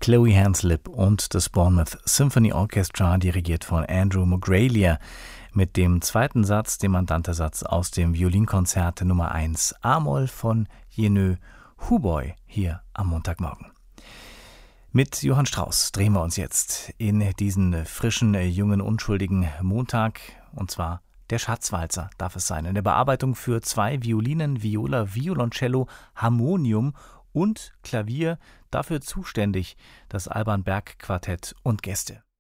Chloe Hanslip und das Bournemouth Symphony Orchestra, dirigiert von Andrew Mogralia, mit dem zweiten Satz, dem Andante-Satz aus dem Violinkonzert Nummer 1 A-Moll von Jenő Huboly hier am Montagmorgen. Mit Johann Strauss drehen wir uns jetzt in diesen frischen, jungen, unschuldigen Montag, und zwar der Schatzwalzer darf es sein, in der Bearbeitung für 2 Violinen, Viola, Violoncello, Harmonium und Klavier, dafür zuständig das Alban Berg Quartett und Gäste.